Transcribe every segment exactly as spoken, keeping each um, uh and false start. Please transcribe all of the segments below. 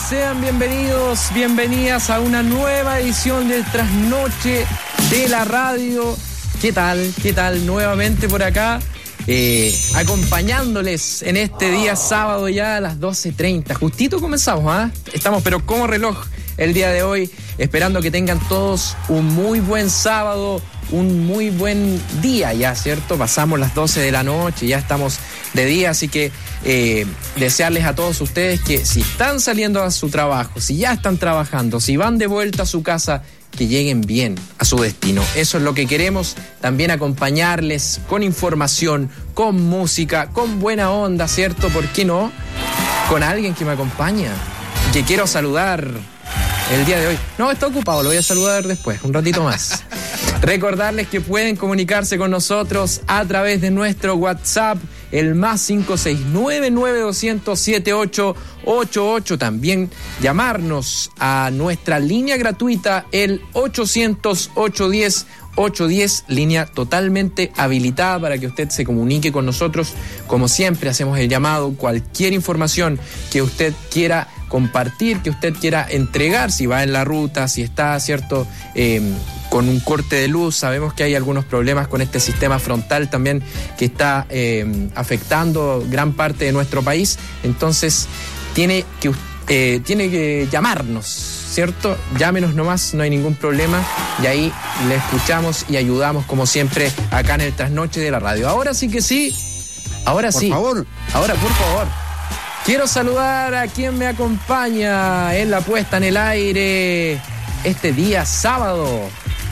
sean bienvenidos, bienvenidas a una nueva edición de Trasnoche de la Radio. ¿Qué tal? ¿Qué tal? Nuevamente por acá, eh, acompañándoles en este día sábado ya a las doce treinta. Justito comenzamos, ¿ah? ¿eh? Estamos pero como reloj el día de hoy, esperando que tengan todos un muy buen sábado, un muy buen día ya, ¿cierto? Pasamos las doce de la noche, ya estamos de día, así que eh, desearles a todos ustedes que si están saliendo a su trabajo, si ya están trabajando, si van de vuelta a su casa, que lleguen bien a su destino. Eso es lo que queremos, también acompañarles con información, con música, con buena onda, ¿cierto? ¿Por qué no? Con alguien que me acompaña, que quiero saludar el día de hoy. No, está ocupado, lo voy a saludar después, un ratito más. Recordarles que pueden comunicarse con nosotros a través de nuestro WhatsApp, el más cinco seis nueve, nueve dos cero cero, siete ocho ocho ocho. También llamarnos a nuestra línea gratuita, el ochocientos, ochocientos diez, ochocientos diez, línea totalmente habilitada para que usted se comunique con nosotros. Como siempre, hacemos el llamado, cualquier información que usted quiera compartir, que usted quiera entregar, si va en la ruta, si está, cierto, eh, con un corte de luz. Sabemos que hay algunos problemas con este sistema frontal también que está eh, afectando gran parte de nuestro país. Entonces, tiene que, eh, tiene que llamarnos, ¿cierto? Llámenos nomás, no hay ningún problema. Y ahí le escuchamos y ayudamos, como siempre, acá en el Trasnoche de la Radio. Ahora sí que sí, ahora sí. Por favor. Ahora, por favor. Quiero saludar a quien me acompaña en la puesta en el aire este día sábado.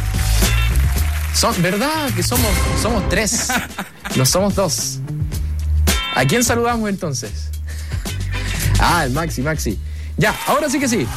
Son, ¿verdad? Que somos, somos tres, no somos dos. ¿A quién saludamos entonces? Ah, el Maxi, Maxi. Ya, ahora sí que sí.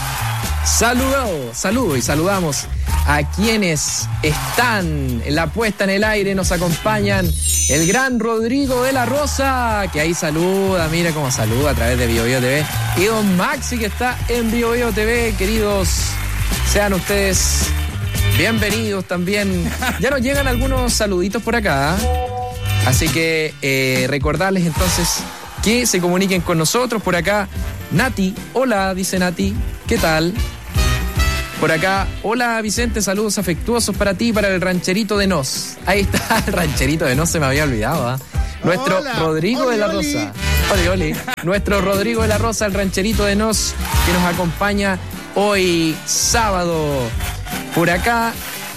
Saludo, saludo y saludamos a quienes están en la puesta en el aire. Nos acompañan el gran Rodrigo de la Rosa, que ahí saluda, mira cómo saluda a través de Bio Bio T V. Y don Maxi, que está en Bio Bio T V. Queridos, sean ustedes bienvenidos también. Ya nos llegan algunos saluditos por acá, ¿eh? Así que eh, recordarles entonces que se comuniquen con nosotros. Por acá, Nati, hola, dice Nati, ¿qué tal? Por acá, hola Vicente, saludos afectuosos para ti, para el rancherito de Nos. Ahí está, el rancherito de Nos, se me había olvidado, ¿eh? Nuestro hola, Rodrigo oli, de la oli. Rosa. Oli, oli. Nuestro Rodrigo de la Rosa, el rancherito de Nos, que nos acompaña hoy sábado. Por acá,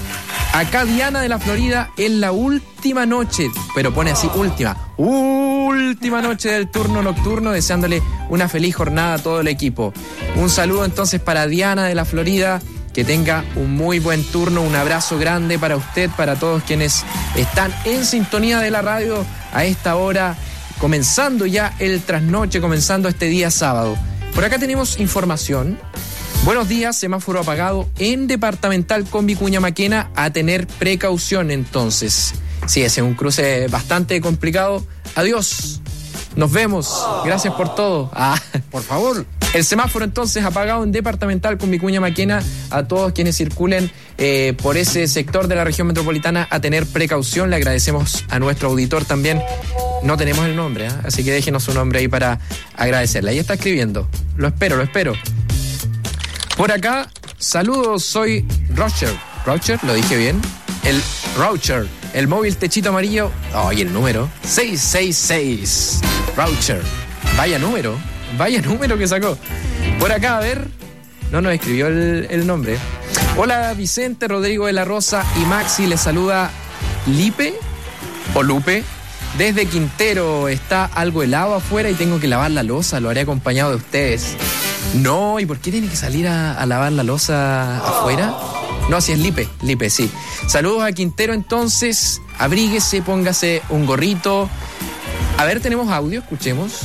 acá Diana de la Florida, en la última noche, pero pone así, última, última noche del turno nocturno, deseándole una feliz jornada a todo el equipo. Un saludo entonces para Diana de la Florida, que tenga un muy buen turno, un abrazo grande para usted, para todos quienes están en sintonía de la radio a esta hora, comenzando ya el trasnoche, comenzando este día sábado. Por acá tenemos información. Buenos días, semáforo apagado en Departamental con Vicuña Maquena, a tener precaución entonces. Sí, ese es un cruce bastante complicado. Adiós, nos vemos, gracias por todo. Ah, por favor. El semáforo entonces apagado en Departamental con Vicuña Maquena, a todos quienes circulen eh, por ese sector de la región metropolitana a tener precaución. Le agradecemos a nuestro auditor también. No tenemos el nombre, ¿eh? Así que déjenos su nombre ahí para agradecerle. Ahí está escribiendo. Lo espero, lo espero. Por acá, saludos, soy Roger. ¿Roger? ¿Lo dije bien? El Roger, el móvil techito amarillo. Ay, oh, el número seis seis seis. Roger. Vaya número, vaya número que sacó. Por acá, a ver. No nos escribió el, el nombre. Hola, Vicente, Rodrigo de la Rosa y Maxi. Les saluda Lipe o Lupe. Desde Quintero. Está algo helado afuera y tengo que lavar la loza. Lo haré acompañado de ustedes. No, ¿y por qué tiene que salir a, a lavar la loza afuera? No, si es Lipe, Lipe, sí. Saludos a Quintero entonces, abríguese, póngase un gorrito. A ver, tenemos audio, escuchemos.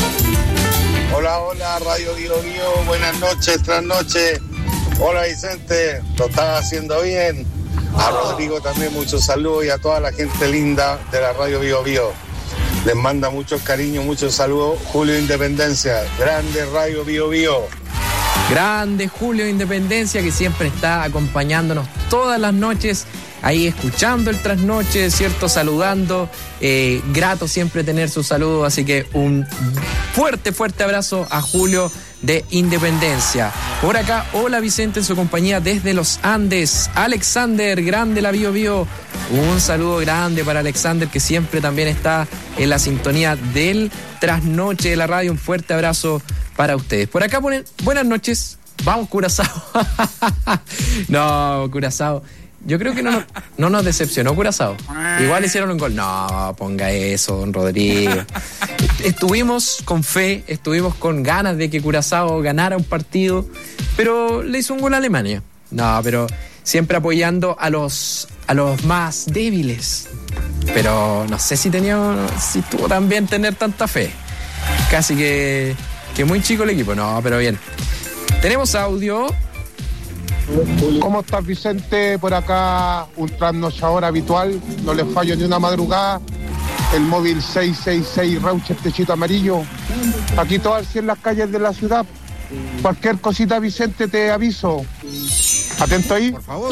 Hola, hola, Radio Bio Bio, buenas noches, trasnoche. Hola Vicente, lo estás haciendo bien. A Rodrigo también muchos saludos y a toda la gente linda de la Radio Bio Bio. Les manda muchos cariños, muchos saludos. Julio Independencia, grande Radio Bio Bio. Grande Julio Independencia, que siempre está acompañándonos todas las noches, ahí escuchando el trasnoche, ¿cierto? Saludando. Eh, grato siempre tener su saludo, así que un fuerte, fuerte abrazo a Julio de Independencia. Por acá, hola Vicente en su compañía desde los Andes. Alexander, grande la Bio Bio. Un saludo grande para Alexander, que siempre también está en la sintonía del trasnoche de la radio. Un fuerte abrazo para ustedes. Por acá ponen, buenas noches. Vamos, Curazao. No, Curazao. Yo creo que no, no nos decepcionó Curazao. Igual hicieron un gol. No, ponga eso, don Rodrigo. Estuvimos con fe, estuvimos con ganas de que Curazao ganara un partido, pero le hizo un gol a Alemania. No, pero siempre apoyando a los, a los más débiles. Pero no sé si tenía, si tuvo tan bien tener tanta fe. Casi que, que muy chico el equipo. No, pero bien. Tenemos audio. ¿Cómo estás, Vicente? Por acá, un trasnochador habitual, no le fallo ni una madrugada. El móvil seis seis seis Raucher Techito Amarillo. Aquí todo al cien en las calles de la ciudad. Cualquier cosita, Vicente, te aviso. Atento ahí. Por favor.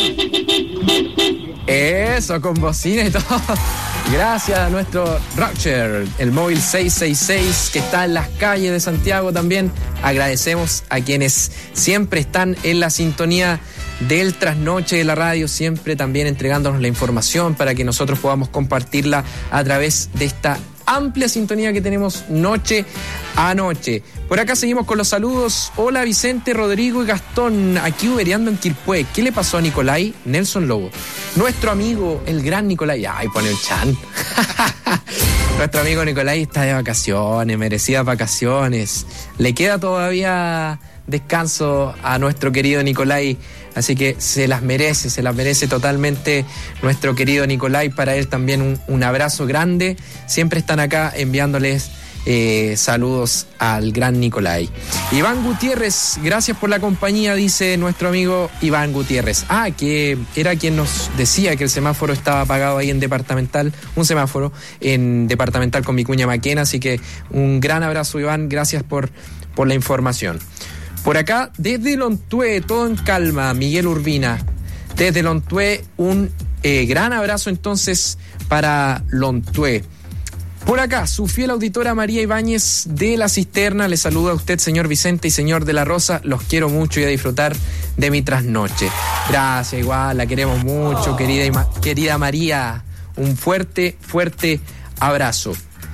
Eso, con bocina y todo. Gracias a nuestro Raucher, el móvil seis seis seis que está en las calles de Santiago también. Agradecemos a quienes siempre están en la sintonía del trasnoche de la radio, siempre también entregándonos la información para que nosotros podamos compartirla a través de esta amplia sintonía que tenemos noche a noche. Por acá seguimos con los saludos. Hola Vicente, Rodrigo y Gastón, aquí ubereando en Quilpué. ¿Qué le pasó a Nicolai? Nelson Lobo. Nuestro amigo, el gran Nicolai. Ay, pone el chan. Nuestro amigo Nicolai está de vacaciones, merecidas vacaciones. Le queda todavía descanso a nuestro querido Nicolai, así que se las merece, se las merece totalmente nuestro querido Nicolai. Para él también un, un abrazo grande. Siempre están acá enviándoles eh, saludos al gran Nicolai. Iván Gutiérrez, gracias por la compañía, dice nuestro amigo Iván Gutiérrez. Ah, que era quien nos decía que el semáforo estaba apagado ahí en Departamental, un semáforo en Departamental con Vicuña Maquena, así que un gran abrazo, Iván, gracias por, por la información. Por acá, desde Lontué, todo en calma, Miguel Urbina. Desde Lontué, un eh, gran abrazo entonces para Lontué. Por acá, su fiel auditora María Ibáñez de La Cisterna le saluda a usted, señor Vicente y señor de la Rosa. Los quiero mucho y a disfrutar de mi trasnoche. Gracias, igual, la queremos mucho, oh. querida, Ima- querida María. Un fuerte, fuerte abrazo.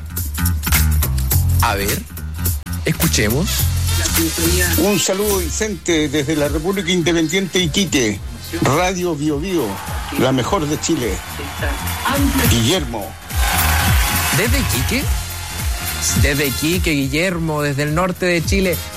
A ver, escuchemos. Un saludo, Vicente, desde la República Independiente Iquique, Radio Bio Bio, la mejor de Chile. Guillermo. ¿Desde Iquique? Desde Iquique, Guillermo, desde el norte de Chile.